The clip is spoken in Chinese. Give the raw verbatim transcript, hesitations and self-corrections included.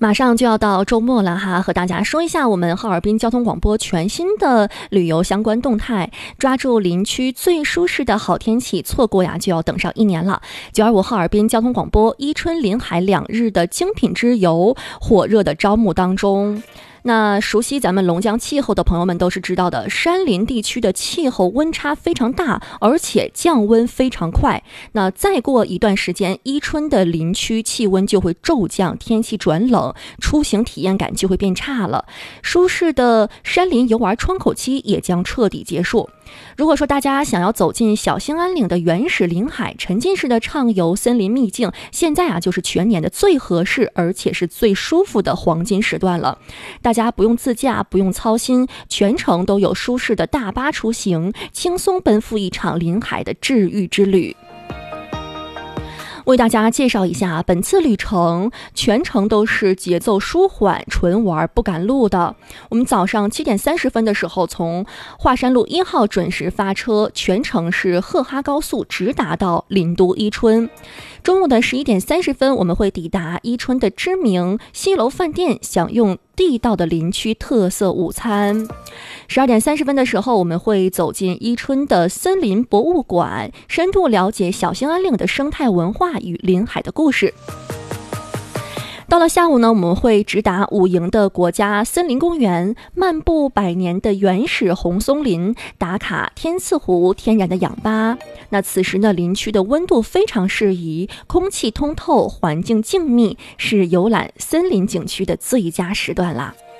马上就要到周末了哈，和大家说一下我们哈尔滨交通广播全新的旅游相关动态。抓住林区最舒适的好天气，错过呀就要等上一年了。九二五哈尔滨交通广播伊春临海两日的精品之游火热的招募当中。那熟悉咱们龙江气候的朋友们都是知道的，山林地区的气候温差非常大，而且降温非常快。那再过一段时间，伊春的林区气温就会骤降，天气转冷，出行体验感就会变差了。舒适的山林游玩窗口期也将彻底结束。如果说大家想要走进小兴安岭的原始林海，沉浸式的畅游森林秘境，现在啊就是全年的最合适而且是最舒服的黄金时段了。大家不用自驾，不用操心，全程都有舒适的大巴出行，轻松奔赴一场林海的治愈之旅。为大家介绍一下，本次旅程全程都是节奏舒缓，纯玩不赶路的。我们早上七点三十分的时候从华山路一号准时发车，全程是赫哈高速直达到林都伊春。中午的十一点三十分，我们会抵达伊春的知名西楼饭店，享用地道的林区特色午餐。十二点三十分的时候，我们会走进伊春的森林博物馆，深度了解小兴安岭的生态文化与林海的故事。到了下午呢，我们会直达武营的国家森林公园，漫步百年的原始红松林，打卡天赐湖天然的氧吧。那此时呢，林区的温度非常适宜，空气通透，环境静谧，是游览森林景区的最佳时段啦。